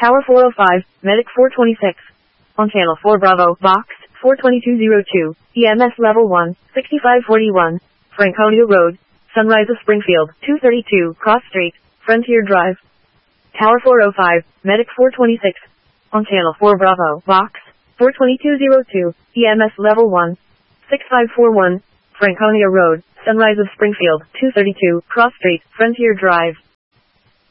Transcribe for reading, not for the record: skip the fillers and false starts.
Tower 405, Medic 426. On Channel 4 Bravo, Box 42202, EMS Level 1, 6541, Franconia Road, Sunrise of Springfield, 232, Cross Street, Frontier Drive. Tower 405, Medic 426. On Channel 4 Bravo, Box 42202, EMS Level 1, 6541, Franconia Road, Sunrise of Springfield, 232, Cross Street, Frontier Drive.